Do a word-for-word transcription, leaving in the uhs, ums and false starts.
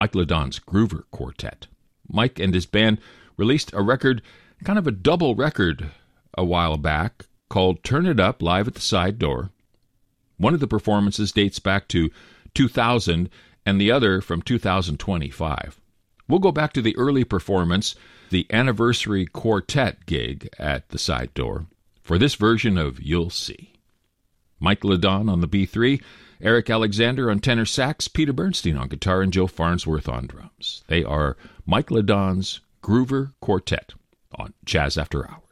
Mike LeDon's Groover Quartet. Mike and his band released a record, kind of a double record, a while back, called Turn It Up Live at the Side Door. One of the performances dates back to two thousand and the other from two thousand twenty-five. We'll go back to the early performance, the anniversary quartet gig at the Side Door, for this version of You'll See. Mike LeDon on the B three, Eric Alexander on tenor sax, Peter Bernstein on guitar, and Joe Farnsworth on drums. They are Mike LeDon's Groover Quartet on Jazz After Hours.